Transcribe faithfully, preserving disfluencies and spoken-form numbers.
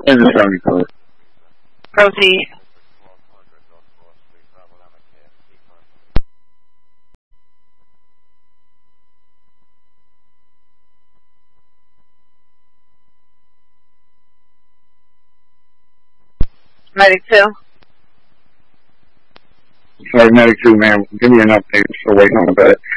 In the seventy-four. Proceed. Medic two. Sorry, Medic two, man. Give me an update. Still waiting on the bed.